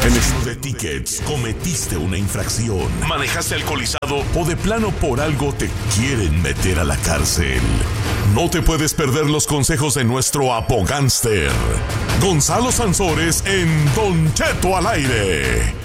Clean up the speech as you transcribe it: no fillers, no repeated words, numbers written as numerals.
lleno de tickets, cometiste una infracción, manejaste alcoholizado o de plano por algo te quieren meter a la cárcel. No te puedes perder los consejos de nuestro apogánster, Gonzalo Sansores, en Don Cheto al aire.